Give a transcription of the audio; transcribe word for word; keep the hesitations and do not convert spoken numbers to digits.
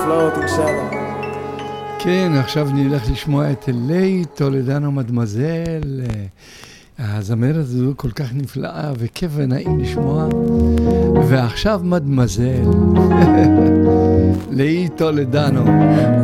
floating shadow. כן, עכשיו נלך לשמוע את אלי טולדנו מדמזל. הזמרת הזו כל כך נפלאה וכיף ונעים לשמוע. ועכשיו מדמזל. אלי טולדנו.